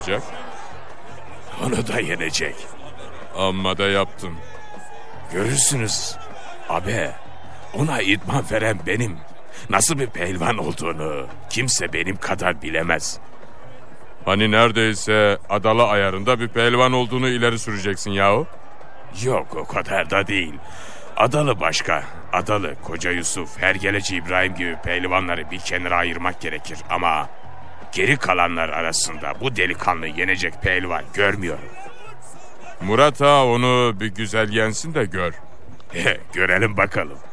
olacak? Onu da yenecek. Amma da yaptın. Görürsünüz. Abi, ona idman veren benim. Nasıl bir pehlivan olduğunu kimse benim kadar bilemez. Hani neredeyse adalı ayarında bir pehlivan olduğunu ileri süreceksin yahu. Yok, o kadar da değil. Adalı başka. Adalı, Koca Yusuf, Hergeleci İbrahim gibi pehlivanları bir kenara ayırmak gerekir. Ama geri kalanlar arasında bu delikanlı yenecek pehlivan görmüyorum. Murat Ağa onu bir güzel yensin de gör. Görelim bakalım.